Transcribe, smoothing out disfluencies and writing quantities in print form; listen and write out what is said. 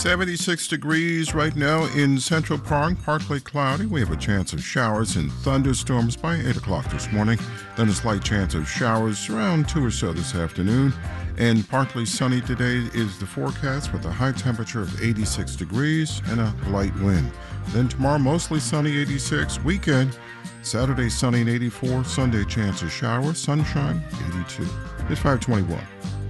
76 degrees right now in Central Park, partly cloudy. We have a chance of showers and thunderstorms by 8 o'clock this morning. Then a slight chance of showers around 2 or so this afternoon. And partly sunny today is the forecast with a high temperature of 86 degrees and a light wind. Then tomorrow, mostly sunny, 86. Weekend, Saturday, sunny and 84. Sunday, chance of showers. Sunshine, 82. It's 521.